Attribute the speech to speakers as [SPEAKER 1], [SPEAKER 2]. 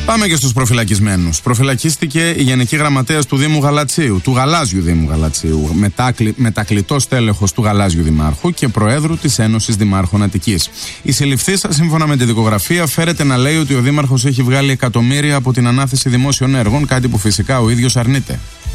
[SPEAKER 1] Πάμε και στους προφυλακισμένους. Προφυλακίστηκε η Γενική Γραμματέας του Δήμου Γαλατσίου, του Γαλάζιου Δήμου Γαλατσίου, μετακλητός τέλεχος του Γαλάζιου Δημάρχου και Προέδρου της Ένωσης Δημάρχων Αττικής. Η συλληφθήσα, σύμφωνα με τη δικογραφία, φέρεται να λέει ότι ο Δήμαρχος έχει βγάλει εκατομμύρια από την ανάθεση δημόσιων έργων, κάτι που φυσικά ο ίδιος αρνείται.